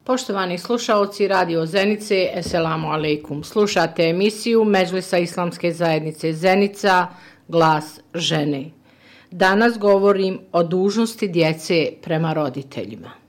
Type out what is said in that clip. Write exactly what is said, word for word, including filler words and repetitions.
Poštovani slušaoci Radio Zenice, eselamu alejkum. Slušate emisiju Medžlisa Islamske zajednice Zenica, Glas žene. Danas govorim o dužnosti djece prema roditeljima.